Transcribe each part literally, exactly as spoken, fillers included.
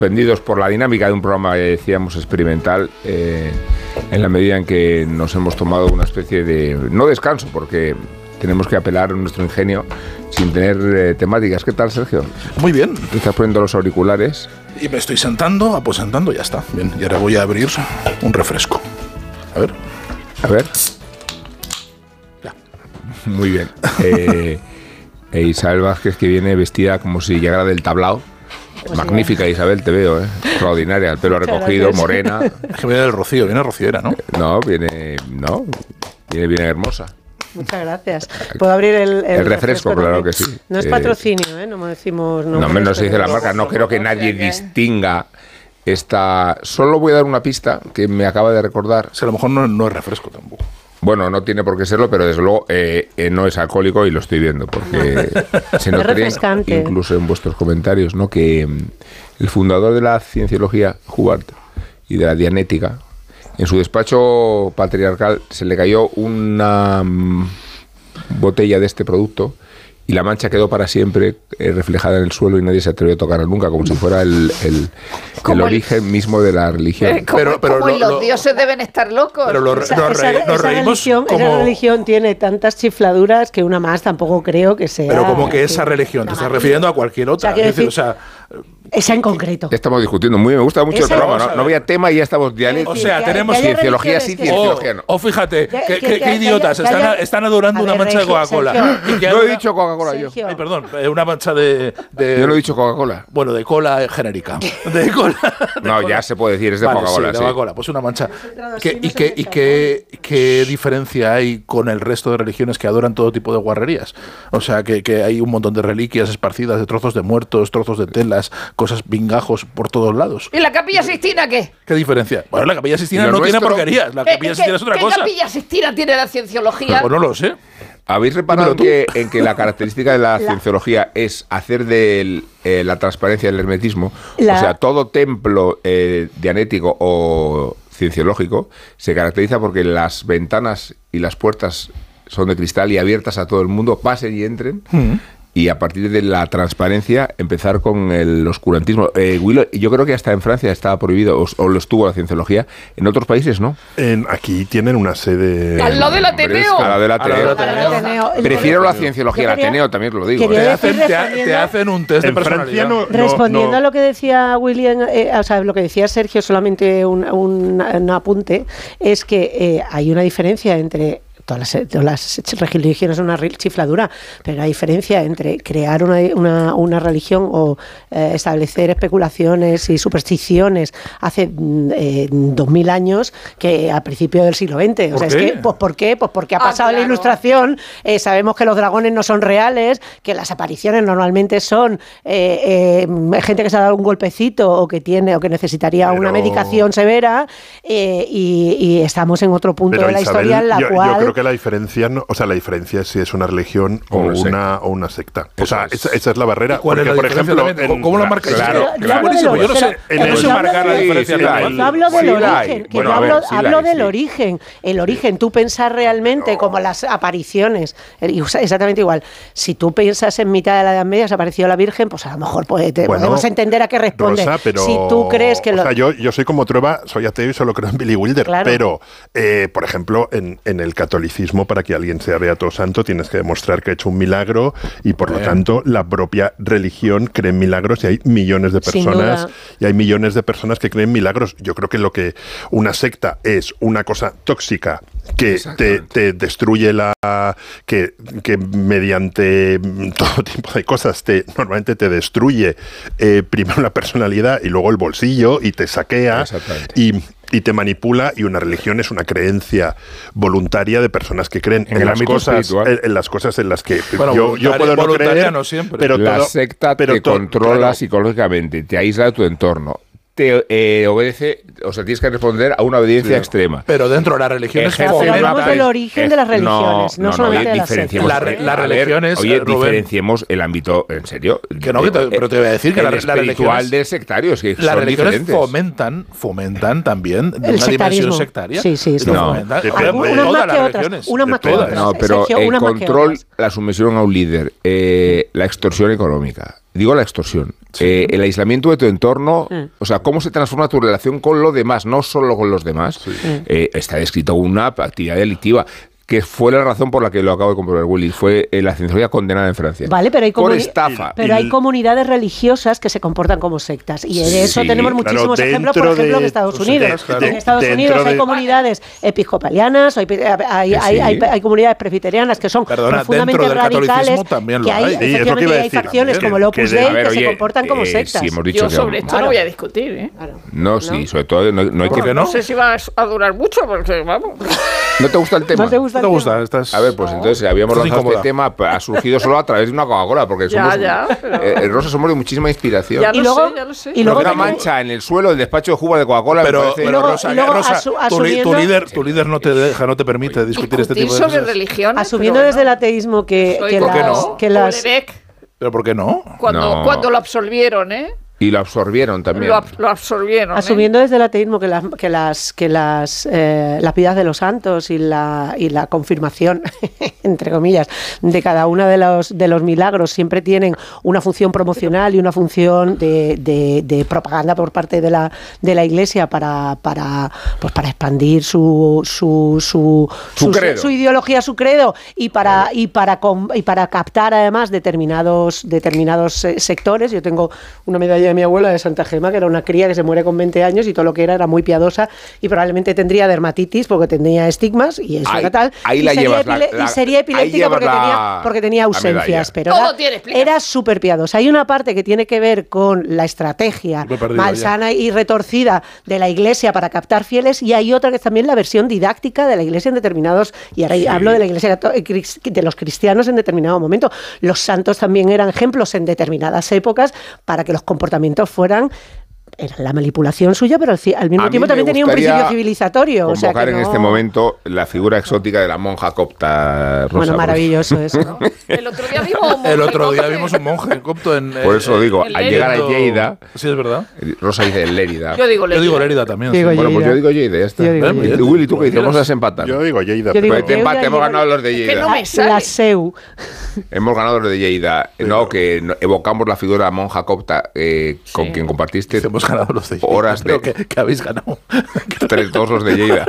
sorprendidos por la dinámica de un programa que decíamos experimental, eh, en la medida en que nos hemos tomado una especie de, no descanso, porque tenemos que apelar a nuestro ingenio sin tener eh, temáticas. ¿Qué tal, Sergio? Muy bien. ¿Te estás poniendo los auriculares? Y me estoy sentando, aposentando, ya está. Bien, y ahora voy a abrir un refresco. A ver. A ver. Ya. Muy bien. Eh, e Isabel Vázquez, que viene vestida como si llegara del tablao. Pues magnífica, sí, Isabel, te veo, ¿eh? Extraordinaria, el pelo muchas recogido, gracias. Morena. Es que viene del Rocío, viene rociera, ¿no? No, viene, no, viene bien hermosa. Muchas gracias. ¿Puedo abrir el, el, el refresco? refresco claro que sí. No es patrocinio, ¿eh? No me decimos... No, no menos se dice la marca. No creo que nadie distinga esta... Solo voy a dar una pista que me acaba de recordar. O sea, a lo mejor no, no es refresco tampoco. Bueno, no tiene por qué serlo, pero desde luego eh, eh, no es alcohólico y lo estoy viendo, porque se notaría incluso en vuestros comentarios, ¿no? Que um, el fundador de la cienciología, Hubbard, y de la dianética, en su despacho patriarcal se le cayó una um, botella de este producto y la mancha quedó para siempre eh, reflejada en el suelo y nadie se atrevió a tocarla nunca, como si fuera el, el, el origen el, mismo de la religión. Eh, como, pero, pero como lo, los lo, dioses deben estar locos. Pero lo, esa, nos, re, esa, nos esa reímos religión, como... Esa religión tiene tantas chifladuras que una más tampoco creo que sea... Pero como que esa religión, te estás refiriendo a cualquier otra. O sea, decir, o sea, esa en concreto. Estamos discutiendo muy, me gusta mucho esa el programa, ¿no? No había tema y ya estamos dialogando. O sea, tenemos cienciología sí, cienciología no. O fíjate, qué idiotas, están, están adorando una mancha de Coca-Cola. No he dicho Coca-Cola yo. Ay, perdón, una mancha de, de... Yo no he dicho Coca-Cola. Bueno, de cola genérica. De cola. De no, cola. Ya se puede decir, es de vale, Coca-Cola. Sí, de sí. Coca-Cola, pues una mancha. ¿Qué, ¿Y, qué, y qué, qué diferencia hay con el resto de religiones que adoran todo tipo de guarrerías? O sea, que, que hay un montón de reliquias esparcidas, de trozos de muertos, trozos de telas, cosas vingajos por todos lados. ¿Y la Capilla Sixtina qué? ¿Qué diferencia? Bueno, la Capilla Sixtina no nuestro? tiene porquerías. La Capilla ¿Qué, Sixtina es otra ¿qué cosa. ¿Qué Capilla Sixtina tiene la cienciología? Pues no lo sé. ¿Habéis reparado en que, en que la característica de la, la cienciología es hacer de eh, la transparencia del hermetismo? La... O sea, todo templo eh, dianético o cienciológico se caracteriza porque las ventanas y las puertas son de cristal y abiertas a todo el mundo, pasen y entren. Mm. Y a partir de la transparencia empezar con el oscurantismo. Eh, Willow, yo creo que hasta en Francia estaba prohibido, o, o lo estuvo la cienciología. En otros países no. En, aquí tienen una sede... ¡Al lado del Ateneo! Al lado del Ateneo. Prefiero la cienciología, el Ateneo también lo digo. Te, ¿eh? hacen, te, te hacen un test de personalidad. No, respondiendo no. a lo que decía William, eh, o sea, lo que decía Sergio, solamente un, un, un apunte, es que eh, hay una diferencia entre... Todas las, todas las religiones son una chifladura, pero hay diferencia entre crear una, una, una religión o eh, establecer especulaciones y supersticiones hace eh, dos mil años que a principios del siglo veinte. O sea, es que, pues, ¿por qué? Pues porque ha pasado ah, claro. la Ilustración, eh, sabemos que los dragones no son reales, que las apariciones normalmente son eh, eh, gente que se ha dado un golpecito o que tiene o que necesitaría pero... una medicación severa eh, y, y estamos en otro punto pero de la Isabel, historia en la yo, cual... Yo creo que la diferencia, no, o sea, la diferencia es si es una religión o una, una, o una secta. O sea, esa, esa es la barrera. ¿Cuál porque, es la por ejemplo, en, ¿cómo la marcáis? Claro, claro, claro. Buenísimo, yo no sé, no sé marcar la diferencia. Yo hablo del origen, que yo hablo, hablo del origen. El origen, tú pensas realmente como las apariciones, exactamente igual. Si tú piensas en mitad de la Edad Media se apareció la Virgen, pues a lo mejor pues, te bueno, podemos entender a qué responde. Rosa, pero, si tú crees que lo... O sea, yo, yo soy como Trueba, soy ateo y solo creo en Billy Wilder, claro. pero, eh, por ejemplo, en, en el catolicismo, para que alguien sea beato santo, tienes que demostrar que ha hecho un milagro y, por Bien. lo tanto, la propia religión cree en milagros y hay millones de personas y hay millones de personas que creen milagros. Yo creo que lo que una secta es una cosa tóxica que te, te destruye la... Que, que mediante todo tipo de cosas te normalmente te destruye eh, primero la personalidad y luego el bolsillo y te saquea y... y te manipula, y una religión es una creencia voluntaria de personas que creen en, en las cosas en, en las cosas en las que bueno, yo, yo puedo no creer, no siempre. pero la todo, secta pero te todo, controla claro. psicológicamente, te aísla de tu entorno, te eh, obedece, o sea, tienes que responder a una obediencia sí. extrema. Pero dentro de las religiones... Pero hablamos del origen de las religiones, no, no, no solamente no, oye, de las sectas. La, re, las religiones... Oye, Rubén, diferenciemos el ámbito, en serio. Que no, que te, pero te voy a decir que el la, espiritual la religiones, de sectarios, que las son religiones diferentes. fomentan, fomentan también el una dimensión sectaria. Sí, sí, sí. No, no. Fomentan, Algunas más que otras. Una más que otras. No, pero Sergio, el control, la sumisión a un líder, eh, la extorsión económica. Digo la extorsión. Sí. Eh, el aislamiento de tu entorno, sí. o sea, cómo se transforma tu relación con los demás, no solo con los demás, sí. eh, está descrito una actividad delictiva. Que fue la razón por la que lo acabo de comprobar, Willy, fue eh, la cienciología condenada en Francia. Vale, pero hay, por estafa. Pero hay comunidades religiosas que se comportan como sectas. Y de sí, eso tenemos muchísimos claro, ejemplos, por ejemplo, de, en Estados Unidos. Claro, en Estados Unidos hay de, comunidades episcopalianas, hay, hay, hay, hay, hay comunidades presbiterianas que son Perdona, profundamente radicales. También lo que hay, hay. Sí, efectivamente, hay facciones como el Opus Dei que, que se comportan como sectas. Yo sobre esto no voy a discutir, ¿eh? No, sí, sobre todo no hay que... No sé si va a durar mucho, porque vamos... ¿No te gusta el tema? ¿No te gusta? ¿No te gusta? Estás... A ver, pues entonces habíamos lanzado este tema, ha surgido solo a través de una Coca-Cola, porque somos, ya, ya, pero... eh, Rosa, somos de muchísima inspiración. Ya lo y luego, sé, ya lo sé. Y luego una mancha en el suelo del despacho de jugos de Coca-Cola. Pero, parece... pero luego, Rosa, luego, Rosa asu tu, asumiendo, tu, líder, tu líder no te deja, no te permite discutir este tipo de sobre cosas. Religión. Asumiendo desde no. el ateísmo que, que ¿Por las... qué no? Que las ¿Pero por qué no? Cuando, no. cuando lo absolvieron, ¿eh? Y lo absorbieron también. Lo, lo absorbieron. Asumiendo ¿eh? desde el ateísmo que las que las que las eh, la piedad de los santos y la y la confirmación entre comillas de cada uno de los de los milagros siempre tienen una función promocional y una función de, de, de propaganda por parte de la de la Iglesia para para pues para expandir su su su, su, su, credo. su ideología, su credo y para y para y para captar además determinados determinados eh, sectores. Yo tengo una medalla de mi abuela de Santa Gema, que era una cría que se muere con veinte años y todo lo que era era muy piadosa y probablemente tendría dermatitis porque tenía estigmas y eso era tal. Ahí y, la sería llevas la, la, y sería epiléptica porque, la, tenía, porque tenía ausencias. Pero todo era, tiene era súper piadosa. Hay una parte que tiene que ver con la estrategia malsana y retorcida de la Iglesia para captar fieles y hay otra que es también la versión didáctica de la Iglesia en determinados, y ahora sí. hablo de la Iglesia de los cristianos en determinado momento. Los santos también eran ejemplos en determinadas épocas para que los comportamientos fueran era la manipulación suya, pero al mismo tiempo también tenía un principio civilizatorio. Convocar o sea que en no... este momento la figura exótica de la monja copta Rosa. Bueno, maravilloso eso, ¿no? El otro día vimos un monje El otro día vimos un monje copto en... Por eso digo, al llegar a Lleida... Sí, es verdad. Rosa dice Lérida. Yo digo Lérida. Yo digo Lérida también. Digo sí. Bueno, pues yo digo Lleida, ya está. Digo ¿Eh? Willy, ¿tú qué dices? Vamos a desempatar. Yo digo Lleida. Yo digo pues te empate, hemos ganado los de Lleida. Que no me sale. La Seu. Hemos ganado los de Lleida. Sí, no, no, que evocamos la figura monja copta eh, sí. con quien compartiste sí, hemos ganado los de Lleida. Horas de... Que, que habéis ganado. tres dos los de Lleida.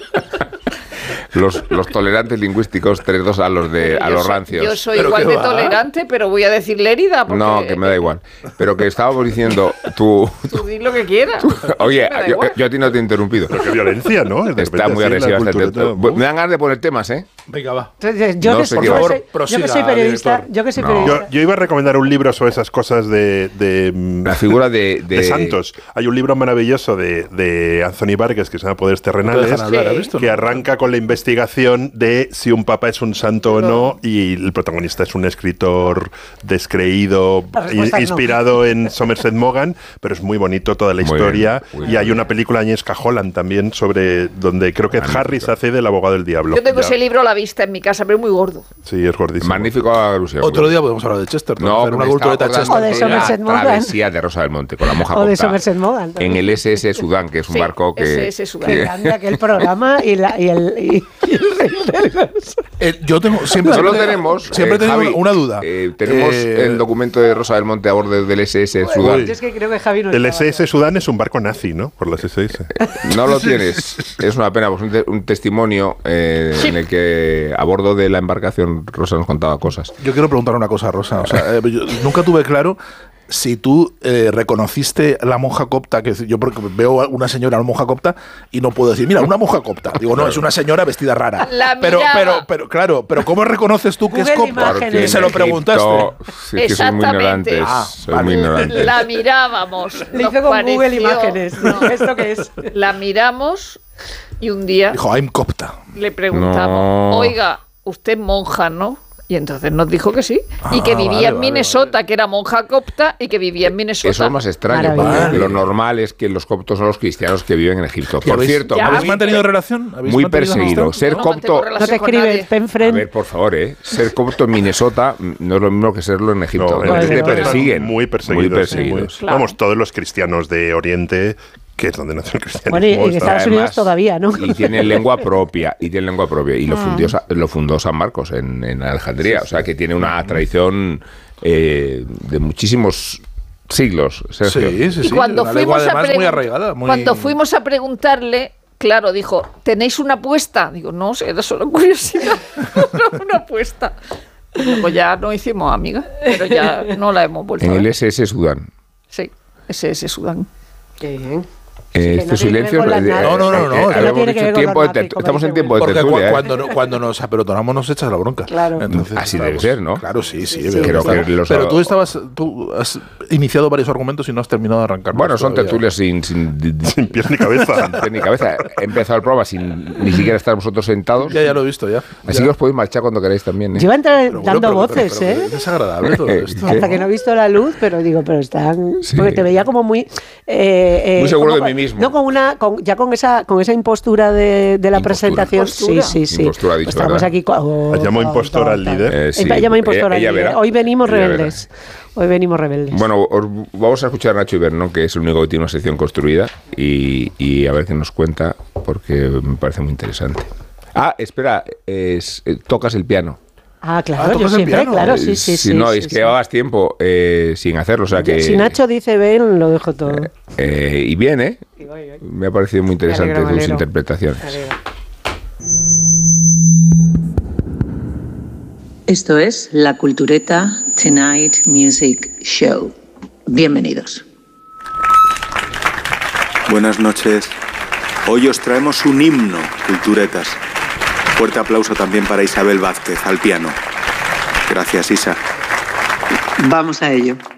Los, los tolerantes lingüísticos, tres dos a los de a los rancios. Yo soy igual de tolerante, pero voy a decir Lérida. Porque... No, que me da igual. Pero que estábamos diciendo, tú... Tú di lo que quieras. Tú, oye, yo, yo a ti no te he interrumpido. Pero qué violencia, ¿no? Está muy agresiva. Me dan ganas de poner temas, ¿eh? Venga, va. Yo, no que, sé soy, yo, soy, yo que soy periodista. Yo, que soy no. periodista. Yo, yo iba a recomendar un libro sobre esas cosas de... de la figura de, de... de santos. Hay un libro maravilloso de, de Anthony Vargas que se llama Poderes Terrenales, no hablar, sí. visto, que ¿no? arranca con la investigación de si un papa es un santo no. o no, y el protagonista es un escritor descreído, inspirado no. en Somerset Maugham, pero es muy bonito toda la muy historia. Bien, y bien. Hay una película de Agnieszka Holland también sobre donde creo que Ed Harris hace del abogado del diablo. Yo tengo ya. ese libro a la vista en mi casa, pero muy gordo. Sí, es gordísimo. Magnífico alusión. Otro día podemos hablar de Chester. No, una cultureta Chester. O de Somerset Maugham. Travesía de Rosa del Monte con la monja O de Somerset Maugham. En el S S Sudán, que es un sí, barco que... S S Sudán. Que grande aquel programa y, la, y el... Y, y el eh, yo tengo siempre... Solo tenemos... Siempre eh, tengo Javi, una duda. Eh, tenemos eh, el documento de Rosa del Monte a bordo del S S Sudán. Yo es que creo que Javi no el S S Sudán es un barco nazi, ¿no? Por las S S. No lo tienes. Es una pena, pues un, te un testimonio eh, sí. en el que a bordo de la embarcación Rosa nos contaba cosas. Yo quiero preguntar una cosa, Rosa. O sea, eh, yo nunca tuve claro si tú eh, reconociste la monja copta, que yo porque veo a una señora, una monja copta, y no puedo decir, mira, una monja copta. Digo, no, es una señora vestida rara. La pero, pero, pero, claro, pero ¿cómo reconoces tú que Google es copta? Imágenes. Y se lo preguntaste. Sí, es que soy muy ignorante. Ah, soy vale. muy ignorante. La mirábamos. Le hice con pareció, Google Imágenes. No. ¿Esto qué es? La miramos y un día... Dijo, I'm copta. Le preguntamos, no. Oiga, usted es monja, ¿no? Y entonces nos dijo que sí. Ah, y que vivía vale, en Minnesota, vale, vale. que era monja copta y que vivía en Minnesota. Eso es más extraño, porque lo normal es que los coptos son los cristianos que viven en Egipto. Por habéis, cierto, ¿habéis muy, mantenido relación? ¿Habéis muy mantenido perseguido. Ser no, copto... No te escribes, pen friend. A ver, por favor, ¿eh? Ser copto en Minnesota no es lo mismo que serlo en Egipto. No, no, te persiguen. persiguen. Muy perseguidos. Muy perseguidos. Sí, muy, claro. Vamos, todos los cristianos de Oriente que es donde nació el cristianismo. Bueno, y en Estados Unidos además, todavía, ¿no? Y tiene lengua propia, y tiene lengua propia, y lo, fundió, lo fundó San Marcos en, en Alejandría, sí, o sea que tiene una tradición eh, de muchísimos siglos, Sergio. Sí, sí, sí. Y cuando, fuimos a, además, muy arraigada, muy... cuando fuimos a preguntarle, claro, dijo, ¿tenéis una apuesta? Digo, no, era solo curiosidad, una apuesta. Luego ya no hicimos amigas, pero ya no la hemos vuelto en a ver. En el ese ese Sudán. Sí, ese ese Sudán. Qué bien. Eh, este no silencio. No, no, no, no. Estamos en tiempo de Porque tertulia, cuando, ¿eh? cuando nos apelotonamos nos echas la bronca. Claro. Entonces, así debe ser, ¿no? Claro, sí, sí. sí creo que los pero tú estabas, tú has iniciado varios argumentos y no has terminado de arrancar. Bueno, son tertulias sin, sin, sin pies ni cabeza. Sin pies ni cabeza. He empezado el programa sin ni siquiera estar vosotros sentados. Ya, ya lo he visto, ya. Así ya. que os podéis marchar cuando queráis también, ¿eh? Llevan dando pero, bueno, pero, voces, pero, pero, pero, ¿eh? Es desagradable todo esto. Hasta que no he visto la luz, pero digo, pero están... Sí. Porque te veía como muy... Eh, eh, muy seguro como, de mí mismo. No, con una... Con, ya con esa con esa impostura de, de la impostura, presentación. Impostura. Sí, sí, sí. Impostura, dicho, Estamos ¿verdad? aquí... Oh, ¿Llamó impostora al líder? Eh, sí. Llama impostora ella, al ella líder. Hoy venimos ella rebeldes. Verá. Hoy venimos rebeldes. Bueno, os, vamos a escuchar a Nacho Ibernón, que es el único que tiene una sección construida, y, y a ver qué nos cuenta, porque me parece muy interesante. Ah, espera, es, eh, tocas el piano. Ah, claro, ah, yo siempre, piano? claro, sí, sí, si sí. No, sí, es sí, que sí. llevabas tiempo eh, sin hacerlo, o sea que... Si Nacho dice ven, lo dejo todo. Eh, eh, y bien, ¿eh? Y voy, voy. Me ha parecido muy interesante alegro, tus interpretaciones. Esto es La Cultureta Tonight Music Show. Bienvenidos. Buenas noches. Hoy os traemos un himno, culturetas. Fuerte aplauso también para Isabel Vázquez, al piano. Gracias, Isa. Vamos a ello.